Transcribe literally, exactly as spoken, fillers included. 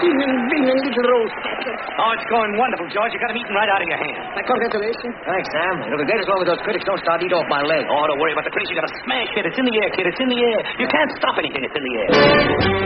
Beaming, beaming little rose. Oh, it's going wonderful, George. You got him eating right out of your hand. My congratulations. Thanks, Sam. It'll be great as long as those critics don't start to eat off my leg. Oh, don't worry about the critics. You got to smash it. It's in the air, kid. It's in the air. You can't stop anything. It's in the air.